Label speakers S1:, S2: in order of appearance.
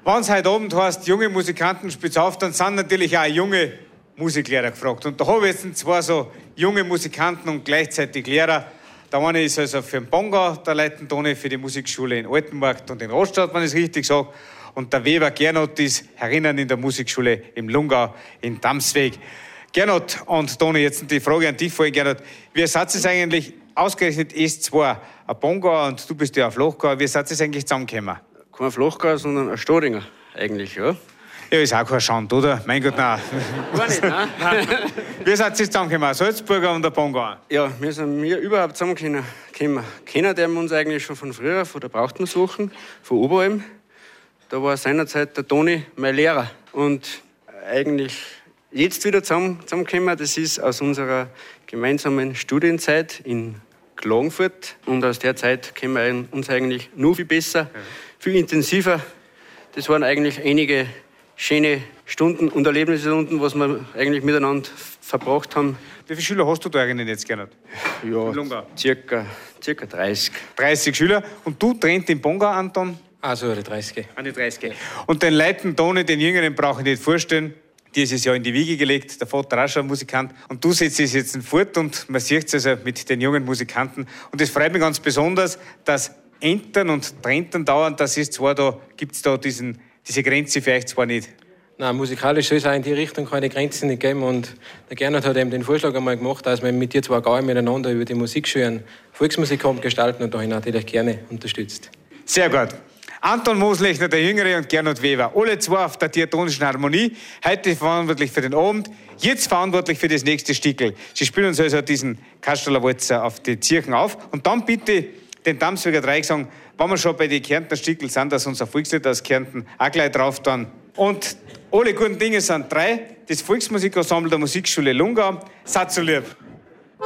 S1: Wenn es heute Abend heißt, junge Musikanten spielen auf, dann sind natürlich auch junge Musiklehrer gefragt. Und da habe ich jetzt zwei so junge Musikanten und gleichzeitig Lehrer. Der eine ist also für den Bonga, der Leitentoni für die Musikschule in Altenmarkt und in Rostadt, wenn ich es richtig sage. Und der Weber Gernot ist herinnen in der Musikschule im Lungau in Damsweg. Gernot und Toni, jetzt die Frage an dich vorhin, Gernot. Wie seid ihr eigentlich ausgerechnet S2, ein Bonga und du bist ja ein Flachgauer, wie seid ihr eigentlich zusammengekommen?
S2: Kein Flachgauer, sondern ein Stadinger eigentlich, ja.
S1: Ja, ist auch kein Schand, oder? Mein Gott, nein.
S2: Gar nicht, nein.
S1: Wie seid ihr zusammengekommen? Ein Salzburger und ein Bonga?
S2: Ja, wir sind überhaupt zusammengekommen. Kennen wir uns eigentlich schon von früher, von der Brauchtmannswochen, von Oberalm. Da war seinerzeit der Toni mein Lehrer. Und eigentlich jetzt wieder zusammengekommen, das ist aus unserer gemeinsamen Studienzeit in Klagenfurt. Und aus der Zeit kennen wir uns eigentlich nur viel besser, viel intensiver. Das waren eigentlich einige schöne Stunden und Erlebnisstunden, was wir eigentlich miteinander verbracht haben.
S1: Wie viele Schüler hast du da eigentlich jetzt, Gernot?
S2: Ja, circa 30.
S1: 30 Schüler. Und du trainst den Bonga, Anton?
S3: Also eine 30.
S1: Eine 30. Ja. Und den Leuten Toni, den Jüngeren, brauche ich nicht vorstellen. Dieses Jahr in die Wiege gelegt, der Vater auch schon ein Musikant. Und du setzt es jetzt fort und man sieht es also mit den jungen Musikanten. Und das freut mich ganz besonders, dass Entern und Trenten dauern. Das ist zwar, da gibt es da diese Grenze für euch zwar nicht.
S3: Nein, musikalisch soll es auch in die Richtung keine Grenzen nicht geben. Und der Gernot hat eben den Vorschlag einmal gemacht, dass wir mit dir zwei Gauer miteinander über die Musikschulen Volksmusik gestalten und da natürlich gerne unterstützt.
S1: Sehr gut. Anton Moslechner, der Jüngere, und Gernot Weber. Alle zwei auf der Diatonischen Harmonie. Heute verantwortlich für den Abend, jetzt verantwortlich für das nächste Stickel. Sie spielen uns also diesen Kasperler Walzer auf die Zirchen auf. Und dann bitte den Damsweger Dreiecksang, wenn wir schon bei den Kärntner Stickel sind, dass unser Volkslied aus Kärnten auch gleich drauf dann. Und alle guten Dinge sind 3. Das Volksmusikensemble der Musikschule Lungau. Seid so lieb.